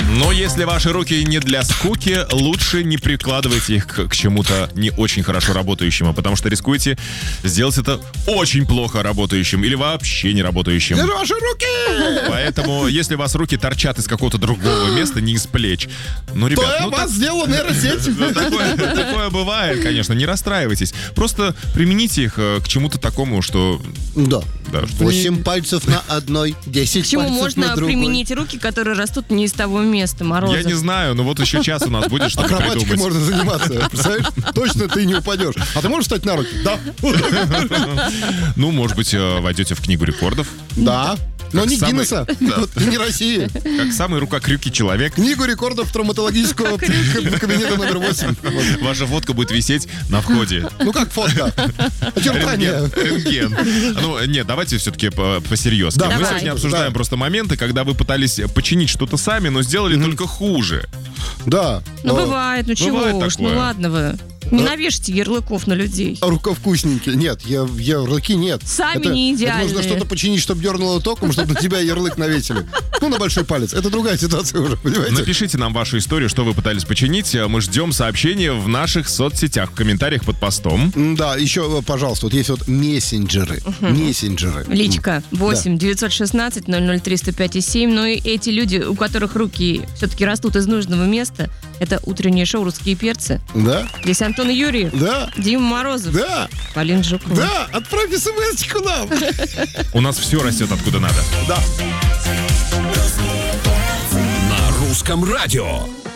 Но если ваши руки не для скуки, лучше не прикладывайте их к чему-то не очень хорошо работающему, потому что рискуете сделать это очень плохо работающим или вообще не работающим. Где же ваши руки? Поэтому, если у вас руки торчат из какого-то другого места, не из плеч, ну, ребят, То я вас сделала нейросеть. такое бывает, конечно, не расстраивайтесь. Просто примените их к чему-то такому, что... Да. Да, что 8 пальцев на одной, 10 К чему пальцев можно на другой. применить руки, которые растут не из того места, Морозов? Я не знаю, но вот еще час у нас будет, чтобы Акробатикой придумать. можно заниматься, представляешь? Точно ты не упадешь. А ты можешь встать на руки? Да. Ну, может быть, войдете в книгу рекордов. Да. Но не самый- Гиннесса, вот, и не России. Как самый рукокрюкий человек. Книгу рекордов травматологического кабинета номер 8. Вот. Ваша фотка будет висеть на входе. Ну как фотка? Очертания. Рентген. Ну, нет, давайте все-таки посерьезки. Да, Мы давай. сегодня обсуждаем просто моменты, когда вы пытались починить что-то сами, но сделали только хуже. Да. Ну, бывает, ну чего Бывает уж, ну такое. ладно вы. Не навешайте ярлыков на людей. Рукавкусненькие. Нет, ярлыки нет. Сами не Это идеальные. нужно что-то починить, чтобы дернуло током, чтобы на тебя ярлык навесили. Ну, на большой палец. Это другая ситуация уже, понимаете? Напишите нам вашу историю, что вы пытались починить. Мы ждем сообщения в наших соцсетях, в комментариях под постом. Да, еще, пожалуйста, вот есть вот мессенджеры. Мессенджеры. Личка 8 916 00 305 и 7. Ну и эти люди, у которых руки все-таки растут из нужного места, это утреннее шоу «Русские перцы». Да? Здесь Антон Юрьев, Да? Дима Морозов, Да? Полина Жукова. Да? Отправь смс-очку нам. У нас все растет откуда надо. Да. На русском радио.